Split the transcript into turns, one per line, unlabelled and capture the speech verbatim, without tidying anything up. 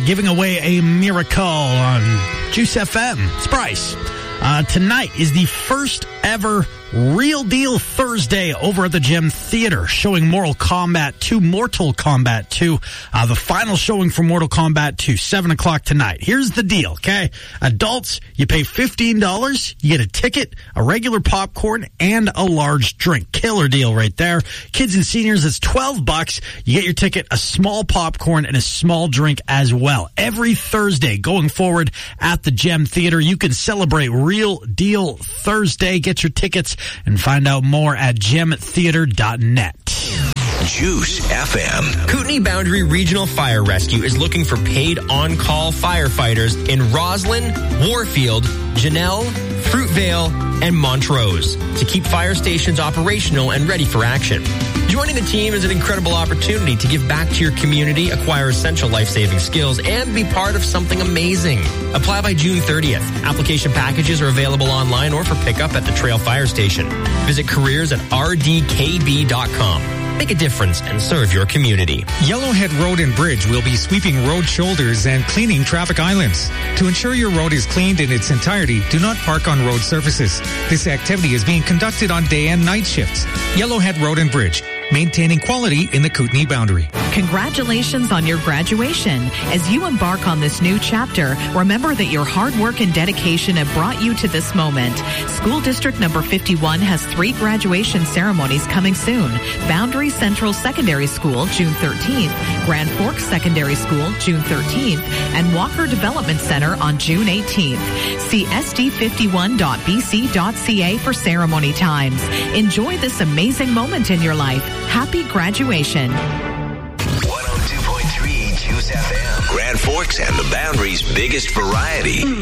giving away a miracle on Juice F M. It's Bryce. Uh, tonight is the first ever Real Deal Thursday over at the Gem Theater, showing Mortal Kombat two, Mortal Kombat two, uh, the final showing for Mortal Kombat two, seven o'clock tonight. Here's the deal, okay? Adults, you pay fifteen dollars, you get a ticket, a regular popcorn, and a large drink. Killer deal right there. Kids and seniors, it's twelve bucks. You get your ticket, a small popcorn, and a small drink as well. Every Thursday going forward at the Gem Theater, you can celebrate Real Deal Thursday. Get your tickets and find out more at gem theater dot net.
Juice F M.
Kootenay Boundary Regional Fire Rescue is looking for paid on-call firefighters in Roslyn, Warfield, Janelle, Fruitvale, and Montrose to keep fire stations operational and ready for action. Joining the team is an incredible opportunity to give back to your community, acquire essential life-saving skills, and be part of something amazing. Apply by June thirtieth. Application packages are available online or for pickup at the Trail Fire Station. Visit careers at r d k b dot com. Make a difference and serve your community.
Yellowhead Road and Bridge will be sweeping road shoulders and cleaning traffic islands. To ensure your road is cleaned in its entirety, do not park on road surfaces. This activity is being conducted on day and night shifts. Yellowhead Road and Bridge, maintaining quality in the Kootenay Boundary.
Congratulations on your graduation. As you embark on this new chapter, remember that your hard work and dedication have brought you to this moment. School District number fifty-one has three graduation ceremonies coming soon. Boundary Central Secondary School, June thirteenth, Grand Forks Secondary School, June thirteenth, and Walker Development Center on June eighteenth. See s d fifty-one dot b c dot c a for ceremony times. Enjoy this amazing moment in your life. Happy graduation.
one oh two point three Juice F M. Grand Forks and the Boundary's biggest variety.